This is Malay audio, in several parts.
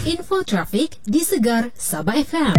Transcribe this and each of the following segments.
Info trafik di Segar Sabah FM.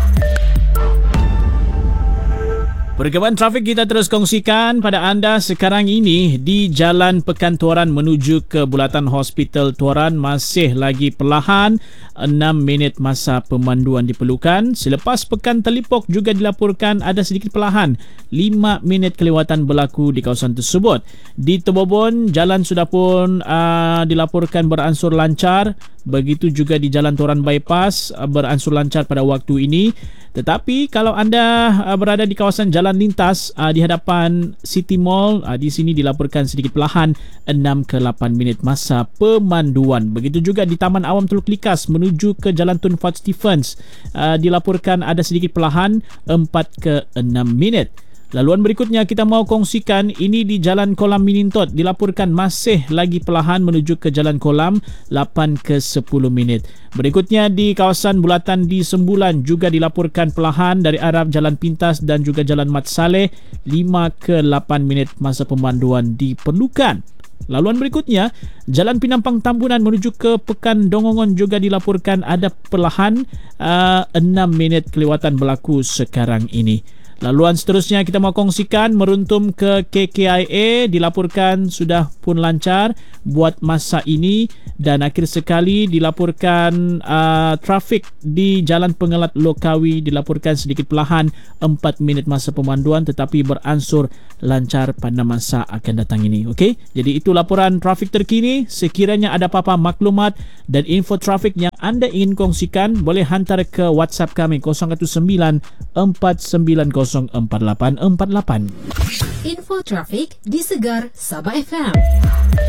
Perkembangan trafik kita terus kongsikan pada anda sekarang ini di Jalan Pekan Tuaran menuju ke Bulatan Hospital Tuaran masih lagi perlahan. 6 minit masa pemanduan diperlukan. Selepas Pekan Telipok juga dilaporkan ada sedikit perlahan. 5 minit kelewatan berlaku di kawasan tersebut. Di Tebobon, jalan sudah pun dilaporkan beransur lancar. Begitu juga di Jalan Tuaran Bypass beransur lancar pada waktu ini. Tetapi kalau anda berada di kawasan jalan lintas di hadapan City Mall, di sini dilaporkan sedikit perlahan 6 ke 8 minit masa pemanduan. Begitu juga di Taman Awam Teluk Likas menuju ke Jalan Tun Fat Stephens, dilaporkan ada sedikit perlahan 4 ke 6 minit. Laluan berikutnya kita mau kongsikan ini di Jalan Kolam Minintot, dilaporkan masih lagi perlahan menuju ke Jalan Kolam 8 ke 10 minit. Berikutnya di kawasan Bulatan di Sembulan juga dilaporkan perlahan dari arah Jalan Pintas dan juga Jalan Mat Saleh 5 ke 8 minit masa pemanduan diperlukan. Laluan berikutnya, Jalan Pinampang Tambunan menuju ke Pekan Dongongon juga dilaporkan ada perlahan 6 minit kelewatan berlaku sekarang ini. Laluan seterusnya kita mau kongsikan meruntum ke KKIA, dilaporkan sudah pun lancar buat masa ini. Dan akhir sekali dilaporkan trafik di Jalan Pengelat Lokawi dilaporkan sedikit perlahan 4 minit masa pemanduan tetapi beransur lancar pada masa akan datang ini. Okey, jadi itu laporan trafik terkini. Sekiranya ada apa-apa maklumat dan info trafik yang anda ingin kongsikan, boleh hantar ke WhatsApp kami 019 490 4848. Info trafik di Segar Sabah FM.